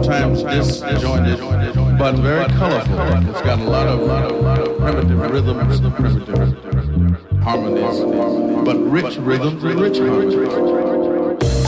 sometimes disjointed, but very colorful. It's got a lot of primitive rhythms, primitive harmonies, but rich rhythms and rich harmonies.